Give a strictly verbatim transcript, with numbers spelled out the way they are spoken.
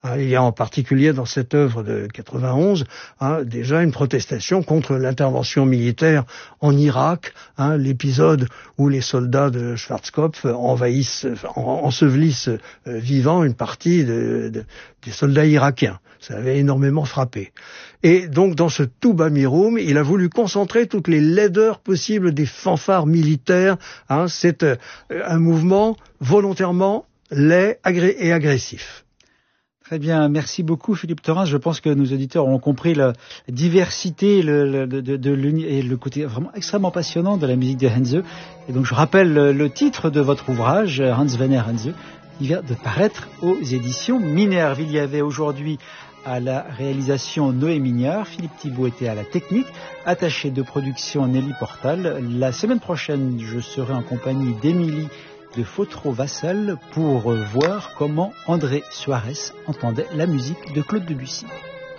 Hein, il y a en particulier dans cette œuvre de quatre-vingt-onze hein, déjà une protestation contre l'intervention militaire en Irak, hein, l'épisode où les soldats de Schwarzkopf envahissent, en, ensevelissent euh, vivants une partie de, de, des soldats irakiens. Ça avait énormément frappé. Et donc dans ce Tuba Mirum, il a voulu concentrer toutes les laideurs possibles des fanfares militaires. Hein, c'est euh, un mouvement volontairement laid et agressif. Très bien, merci beaucoup Philippe Thorens. Je pense que nos auditeurs ont compris la diversité le, le, de, de, de et le côté vraiment extrêmement passionnant de la musique de Henze. Et donc je rappelle le, le titre de votre ouvrage, Hans Werner Henze, qui vient de paraître aux éditions Minerve. Il y avait aujourd'hui à la réalisation Noé Mignard, Philippe Thibault était à la technique, attaché de production Nelly Portal. La semaine prochaine, je serai en compagnie d'Émilie de Fotro-Vassal pour voir comment André Suarez entendait la musique de Claude Debussy.